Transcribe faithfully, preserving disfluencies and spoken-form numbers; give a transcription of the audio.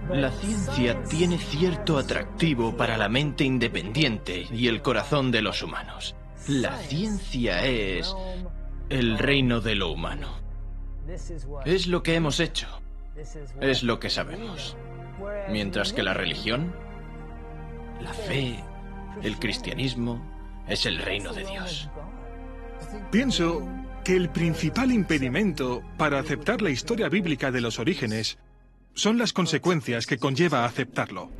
La ciencia tiene cierto atractivo para la mente independiente y el corazón de los humanos. La ciencia es el reino de lo humano. Es lo que hemos hecho. Es lo que sabemos. Mientras que la religión, la fe, el cristianismo, es el reino de Dios. Pienso que el principal impedimento para aceptar la historia bíblica de los orígenes son las consecuencias que conlleva aceptarlo.